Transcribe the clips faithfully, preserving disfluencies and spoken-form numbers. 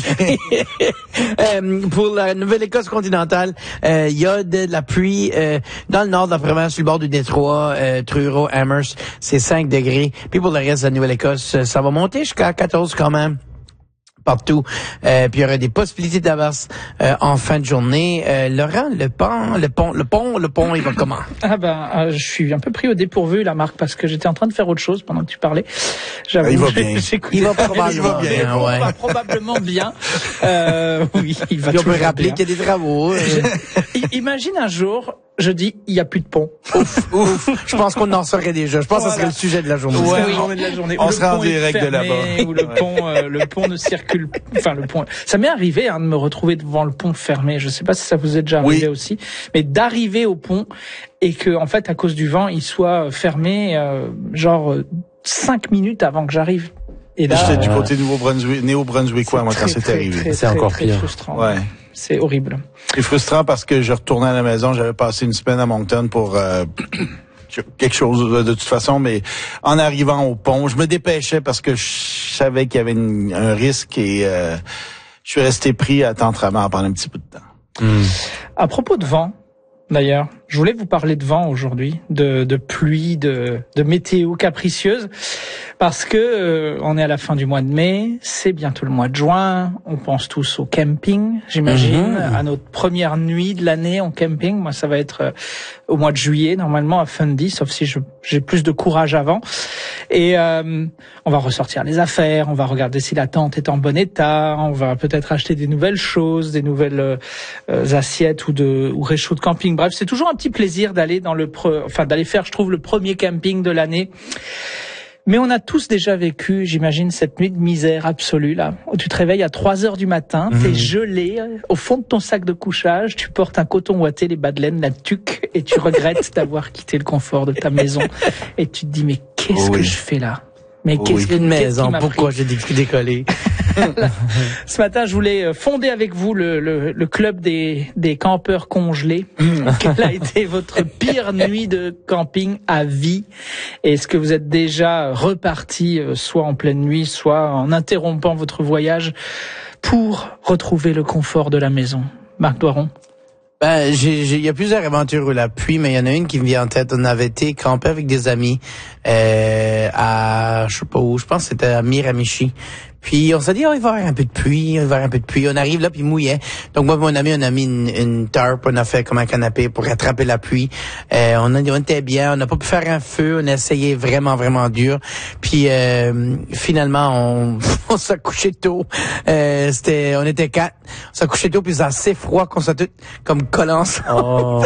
euh, pour la Nouvelle-Écosse continentale, il euh, y a de la pluie euh, dans le nord de la province, sur le bord du Détroit, euh, Truro, Amherst, c'est cinq degrés. Puis pour le reste de la Nouvelle-Écosse, ça va monter jusqu'à quatorze quand même. Partout. Euh, puis il y aurait des possibilités d'averses euh, en fin de journée. Euh, Laurent, le pont, le pont, le pont, le pont, il va comment? Ah ben, euh, je suis un peu pris au dépourvu, la Marc, parce que j'étais en train de faire autre chose pendant que tu parlais. J'avoue, il va bien. Il va probablement il va bien. bien ouais. va probablement bien. Euh, oui, il va. Puis on peut rappeler bien. qu'il y a des travaux. Euh. Je, imagine un jour. Je dis, il n'y a plus de pont. Ouf, ouf. Je pense qu'on en saurait déjà. Je pense voilà. que ça serait le sujet de la journée. Ouais, oui. de la journée. On sera en direct de là-bas. Ou le pont, euh, le pont ne circule. Enfin, le pont. Ça m'est arrivé hein, de me retrouver devant le pont fermé. Je ne sais pas si ça vous est déjà arrivé oui. aussi, mais d'arriver au pont et que, en fait, à cause du vent, il soit fermé, euh, genre cinq minutes avant que j'arrive. Et là, j'étais euh, du côté Nouveau-Brunswick, néo-brunswickois, moi, quand c'était arrivé. C'est encore pire. C'est frustrant. Ouais. C'est horrible. C'est frustrant parce que je retournais à la maison, j'avais passé une semaine à Moncton pour euh, quelque chose de toute façon, mais en arrivant au pont, je me dépêchais parce que je savais qu'il y avait une, un risque et euh, je suis resté pris à Tentramar pendant un petit peu de temps. Mmh. À propos de vent, d'ailleurs, je voulais vous parler de vent aujourd'hui, de, de pluie, de, de météo capricieuse, parce que euh, on est à la fin du mois de mai, c'est bientôt le mois de juin, on pense tous au camping, j'imagine, mmh. à notre première nuit de l'année en camping. Moi, ça va être euh, au mois de juillet, normalement à Fundy, sauf si je, j'ai plus de courage avant. Et euh, on va ressortir les affaires, on va regarder si la tente est en bon état, on va peut-être acheter des nouvelles choses, des nouvelles euh, assiettes ou de ou réchauds de camping. Bref, c'est toujours un petit plaisir d'aller dans le pre, enfin d'aller faire, je trouve, le premier camping de l'année. Mais on a tous déjà vécu, j'imagine, cette nuit de misère absolue, là, où tu te réveilles à trois heures du matin, mmh. t'es gelé, au fond de ton sac de couchage, tu portes un coton ouaté, les bas de laine, la tuque, et tu regrettes d'avoir quitté le confort de ta maison. Et tu te dis, mais qu'est-ce oui. que je fais là? Mais qu'est-ce oui. que une maison, m'a pourquoi pris? j'ai décollé? Ce matin, je voulais fonder avec vous le, le, le club des, des campeurs congelés. Quelle a été votre pire nuit de camping à vie? Est-ce que vous êtes déjà reparti, soit en pleine nuit, soit en interrompant votre voyage pour retrouver le confort de la maison? Marc Doiron? Ben, j'ai, j'ai, il y a plusieurs aventures où la pluie, mais il y en a une qui me vient en tête. On avait été camper avec des amis, euh, à, je sais pas où, je pense que c'était à Miramichi. Puis on s'est dit, oh, il va y avoir un peu de pluie, il va y avoir un peu de pluie. On arrive là, puis il mouillait. Donc moi, mon ami, on a mis une, une tarp, on a fait comme un canapé pour rattraper la pluie. Euh, on, a, on était bien, on n'a pas pu faire un feu, on a essayé vraiment, vraiment dur. Puis euh, finalement, on, on s'est couché tôt. Euh, c'était, on était quatre. On s'est couché tôt, puis c'est assez froid qu'on s'est tous comme collants. Oh.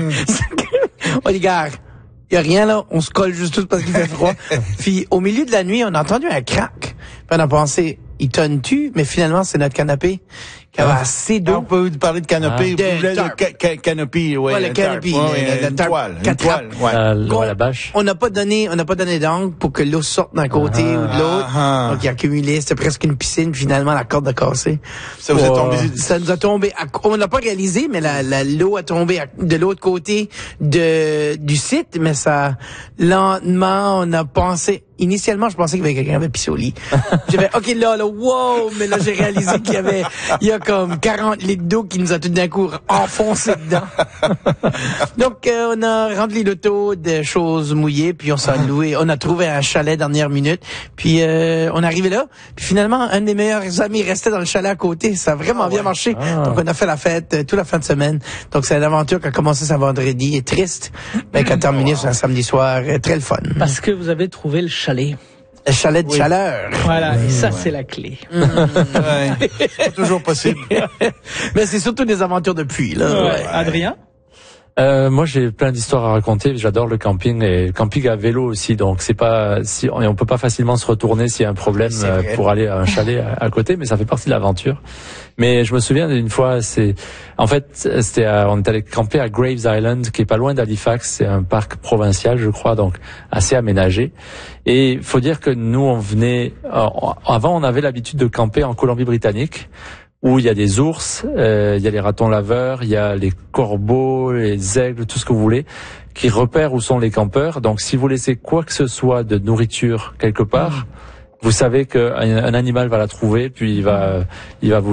On dit, gars, il y a rien là, on se colle juste tous parce qu'il fait froid. Puis au milieu de la nuit, on a entendu un crack. Puis on a pensé, il tonne-tu? Mais finalement, c'est notre canapé qui avait ah. assez d'eau. On peut parler de canopée. Ah. Vous voulez le ca- ca- canopy, ouais. Ouais, le canopy. Ouais, ouais, la, une la toile. Une toile, ouais. Euh, ouais, la bâche. On n'a pas donné, on n'a pas donné d'angle pour que l'eau sorte d'un côté ah. ou de l'autre. Ah. Donc, il a accumulé. C'était presque une piscine. Finalement, la corde a cassé. Ça vous oh. est tombé? Ça nous a tombé. À, on l'a pas réalisé, mais la, la, l'eau a tombé à, de l'autre côté de, du site. Mais ça, lentement, on a pensé, initialement, je pensais qu'il y avait quelqu'un qui avait pissé au lit. J'ai fait, OK, là, là, wow! Mais là, j'ai réalisé qu'il y avait, il y a comme quarante litres d'eau qui nous a tout d'un coup enfoncé dedans. Donc, euh, on a rempli l'auto de choses mouillées, puis on s'est loué, on a trouvé un chalet dernière minute, puis euh, on est arrivé là, puis finalement, un des meilleurs amis restait dans le chalet à côté. Ça a vraiment ah, bien ouais. marché. Ah. Donc, on a fait la fête euh, toute la fin de semaine. Donc, c'est une aventure qui a commencé ce vendredi, et triste, mais qui a terminé oh, wow. sur un samedi soir, euh, très le fun. Parce que vous avez trouvé le chalet. Le chalet de oui. chaleur. Voilà, et ça, ouais. c'est la clé. Mmh. Ouais. C'est pas toujours possible. Mais c'est surtout des aventures de pluie, là. Ouais. Ouais. Adrien? Euh, moi, j'ai plein d'histoires à raconter. J'adore le camping et le camping à vélo aussi. Donc, c'est pas, si, on, on peut pas facilement se retourner s'il y a un problème euh, pour aller à un chalet à, à côté, mais ça fait partie de l'aventure. Mais je me souviens d'une fois, c'est, en fait, c'était, à, on est allé camper à Graves Island, qui est pas loin d'Halifax. C'est un parc provincial, je crois, donc assez aménagé. Et faut dire que nous, on venait, euh, avant, on avait l'habitude de camper en Colombie-Britannique, où il y a des ours, euh, il y a les ratons laveurs, il y a les corbeaux, les aigles, tout ce que vous voulez, qui repèrent où sont les campeurs. Donc, si vous laissez quoi que ce soit de nourriture quelque part, mmh. vous savez qu'un un animal va la trouver, puis il va, il va vous